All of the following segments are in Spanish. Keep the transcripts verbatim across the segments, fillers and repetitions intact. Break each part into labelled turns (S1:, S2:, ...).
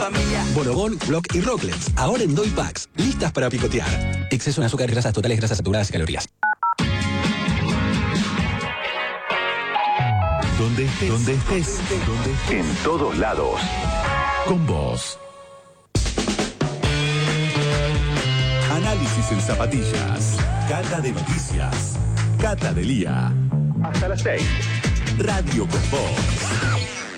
S1: Bonobón, Block y Rocklets, ahora en Doy Packs, listas para picotear. Exceso en azúcares, grasas totales, grasas saturadas y calorías.
S2: Donde estés, donde estés, donde estés, en todos lados, con vos. Análisis en zapatillas, cata de noticias, cata del día. Hasta las seis. Radio con vos.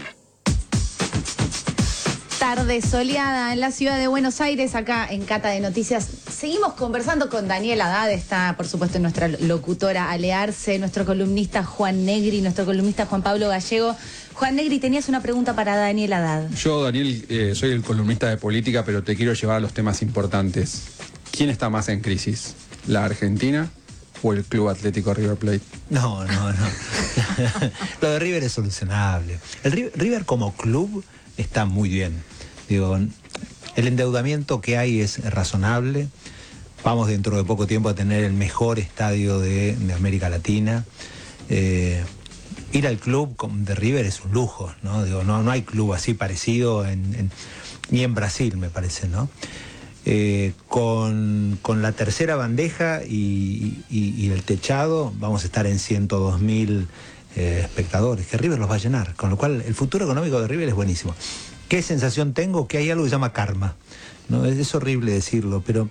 S3: Tarde soleada en la ciudad de Buenos Aires, acá en Cata de Noticias. Seguimos conversando con Daniel Haddad, está por supuesto nuestra locutora Ale Arce, nuestro columnista Juan Negri, nuestro columnista Juan Pablo Gallego. Juan Negri, tenías una pregunta para Daniel Haddad.
S4: Yo, Daniel, eh, soy el columnista de política, pero te quiero llevar a los temas importantes. ¿Quién está más en crisis? ¿La Argentina o el Club Atlético River Plate?
S5: No, no, no. Lo de River es solucionable. El River, River como club está muy bien. Digo, el endeudamiento que hay es razonable. Vamos dentro de poco tiempo a tener el mejor estadio de, de América Latina. Eh, ir al club de River es un lujo, ¿no? Digo, no, no hay club así parecido en, en, ni en Brasil, me parece, ¿no? Eh, con, con la tercera bandeja y, y, y el techado vamos a estar en ciento dos mil eh, espectadores, que River los va a llenar, con lo cual el futuro económico de River es buenísimo. ¿Qué sensación tengo? Que hay algo que se llama karma, ¿no? Es, es horrible decirlo, pero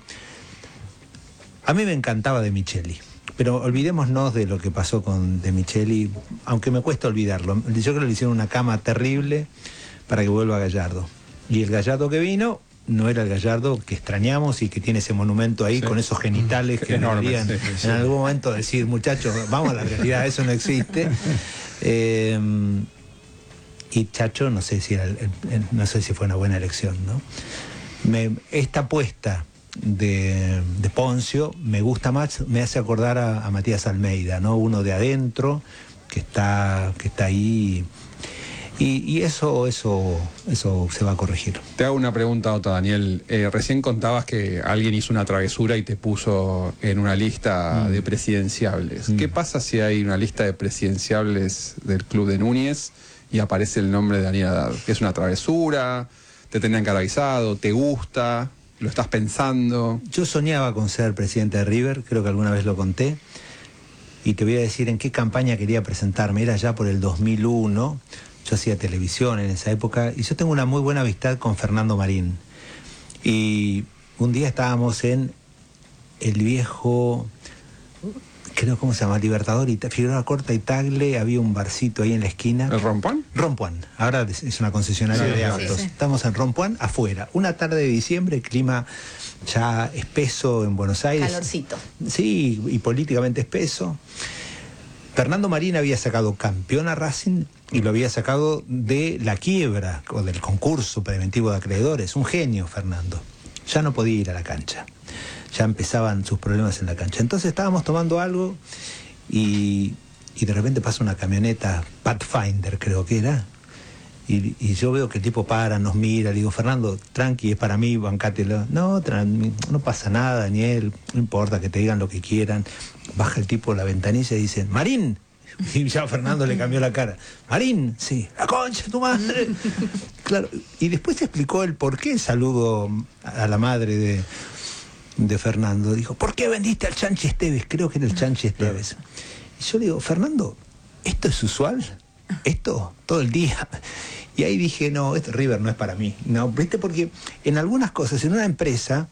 S5: a mí me encantaba De Micheli, pero olvidémonos de lo que pasó con De Micheli, aunque me cuesta olvidarlo. Yo creo que le hicieron una cama terrible para que vuelva Gallardo, y el Gallardo que vino no era el Gallardo que extrañamos y que tiene ese monumento ahí, sí, con esos genitales que
S4: enorme,
S5: deberían
S4: sí, sí.
S5: en algún momento decir, muchachos, vamos a la realidad, eso no existe. Eh, y Chacho, no sé si era el, el, no sé si fue una buena elección, ¿no? Me, esta apuesta de, de Poncio me gusta más, me hace acordar a, a Matías Almeida, ¿no? Uno de adentro que está, que está ahí. Y, y eso, eso, eso se va a corregir.
S4: Te hago una pregunta, otra, Daniel. Eh, recién contabas que alguien hizo una travesura y te puso en una lista mm. de presidenciables. Mm. ¿Qué pasa si hay una lista de presidenciables del Club de Núñez y aparece el nombre de Daniel Haddad? ¿Es una travesura? ¿Te tenían que haber avisado? ¿Te gusta? ¿Lo estás pensando?
S5: Yo soñaba con ser presidente de River, creo que alguna vez lo conté. Y te voy a decir en qué campaña quería presentarme. Era ya por el dos mil uno. Yo hacía televisión en esa época y yo tengo una muy buena amistad con Fernando Marín. Y un día estábamos en el viejo, creo, ¿cómo se llama? Libertador y Figueroa Corta y Tagle, había un barcito ahí en la esquina.
S4: ¿El Rompuán?
S5: Rompuán, ahora es una concesionaria sí, de autos. Sí, sí. Estamos en Rompuán, afuera. Una tarde de diciembre, clima ya espeso en Buenos Aires.
S3: Calorcito.
S5: Sí, y políticamente espeso. Fernando Marín había sacado campeón a Racing y lo había sacado de la quiebra o del concurso preventivo de acreedores. Un genio, Fernando. Ya no podía ir a la cancha. Ya empezaban sus problemas en la cancha. Entonces estábamos tomando algo y, y de repente pasa una camioneta Pathfinder, creo que era. Y, y yo veo que el tipo para, nos mira, le digo, Fernando, tranqui, es para mí, bancátelo. No, no pasa nada, Daniel, no importa que te digan lo que quieran. Baja el tipo la ventanilla y dice, Marín. Y ya Fernando le cambió la cara. Marín, sí, la concha de tu madre. Claro, y después se explicó el por qué saludo a la madre de, de Fernando. Dijo, ¿por qué vendiste al Chanchi Esteves? Creo que era el Chanchi Esteves. Y yo le digo, Fernando, ¿esto es usual? Esto todo el día. Y ahí dije, no, este River no es para mí. No, ¿viste? Porque en algunas cosas, en una empresa,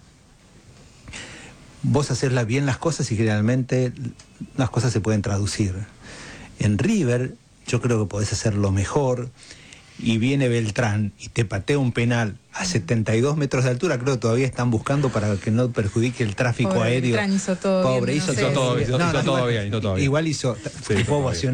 S5: vos haces bien las cosas y generalmente las cosas se pueden traducir. En River, yo creo que podés hacerlo mejor y viene Beltrán y te patea un penal a setenta y dos metros de altura, creo que todavía están buscando para que no perjudique el tráfico
S3: Pobre
S5: aéreo.
S3: Beltrán hizo todo
S5: Pobre,
S3: bien,
S5: hizo,
S3: no
S5: todo,
S3: sé.
S4: hizo todo, hizo,
S5: no,
S4: hizo
S5: no,
S4: todo
S5: igual,
S4: bien, hizo todo bien.
S5: Igual hizo,
S4: Sí,
S5: fue ovacionado.